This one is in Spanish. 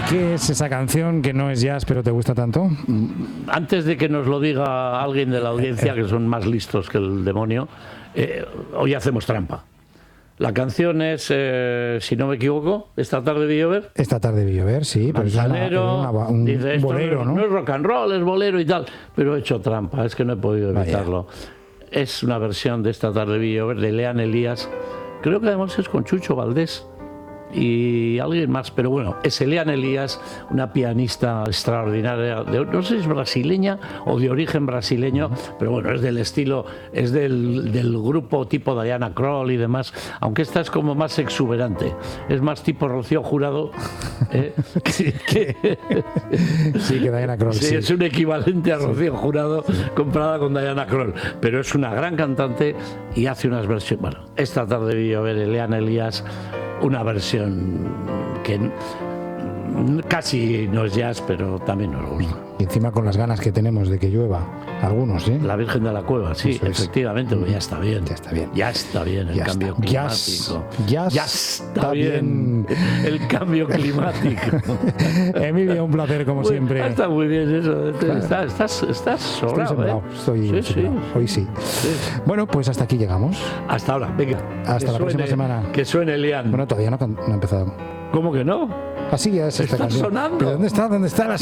¿Qué es esa canción que no es jazz pero te gusta tanto? Antes de que nos lo diga alguien de la audiencia, que son más listos que el demonio, hoy hacemos trampa. La canción es, si no me equivoco, Esta tarde vi llover. Esta tarde vi llover, sí, pero Manzanero, un dice, esto bolero, ¿no? No es rock and roll, es bolero y tal, pero he hecho trampa, es que no he podido evitarlo. Vaya. Es una versión de Esta tarde vi llover de Leanne Elías, creo que además es con Chucho Valdés y alguien más, pero bueno, es Leanne Elías, una pianista extraordinaria, no sé si es brasileña o de origen brasileño, pero bueno, es del estilo, es del grupo tipo Diana Krall y demás, aunque esta es como más exuberante, es más tipo Rocío Jurado, sí, que Diana Krall. Sí, es un equivalente a Rocío Jurado comparada con Diana Krall, pero es una gran cantante y hace unas versiones, bueno, Esta tarde vi llover de Leanne Elías, una versión que casi no es jazz, pero también nos gusta. Y encima con las ganas que tenemos de que llueva, algunos, ¿eh? La Virgen de la Cueva, sí, eso efectivamente, es. Ya está bien. Ya está bien. Ya está bien el cambio climático. Ya está bien el cambio climático. Emilio, un placer como siempre. Está muy bien eso. Estás sobrado, Estoy sobrado. Hoy sí. Bueno, pues hasta aquí llegamos. Hasta ahora, venga. Hasta la próxima semana. Que suene Leanne. Bueno, todavía no ha empezado. ¿Cómo que no? Así ya es esta canción. Sonando. ¿Pero dónde está? ¿Dónde está la